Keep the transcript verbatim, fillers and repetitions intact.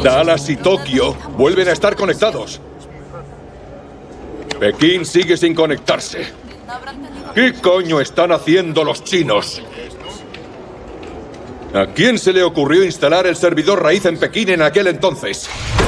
Dallas y Tokio vuelven a estar conectados. Pekín sigue sin conectarse. ¿Qué coño están haciendo los chinos? ¿A quién se le ocurrió instalar el servidor raíz en Pekín en aquel entonces?